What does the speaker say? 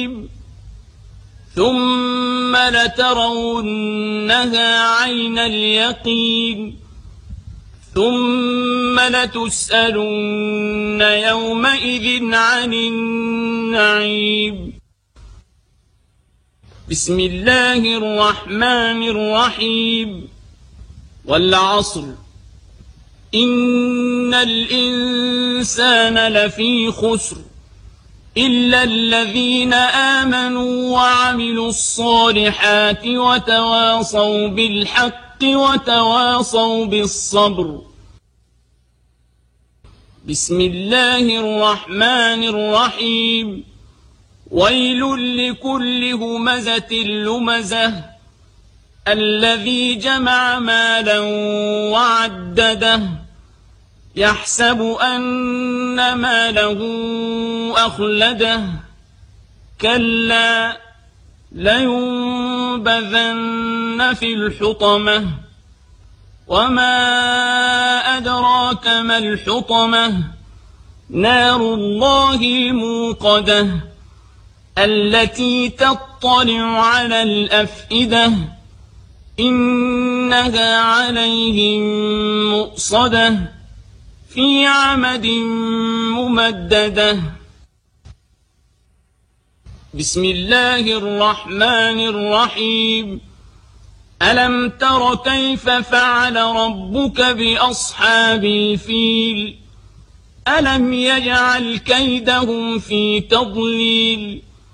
ثم لترونها عين اليقين ثم لتسألن يومئذ عن النعيم. بسم الله الرحمن الرحيم. والعصر إن الإنسان لفي خسر إلا الذين آمنوا وعملوا الصالحات وتواصوا بالحق وتواصوا بالصبر. بسم الله الرحمن الرحيم. ويل لكل همزة لمزة الذي جمع مالا وعدده يحسب أن ماله أخلده كلا لينبذن في الحطمة وما أدراك ما الحطمة نار الله الموقدة التي تطلع على الأفئدة إنها عليهم مؤصدة في عمد ممددة. بسم الله الرحمن الرحيم. ألم تر كيف فعل ربك بأصحاب الفيل ألم يجعل كيدهم في تضليل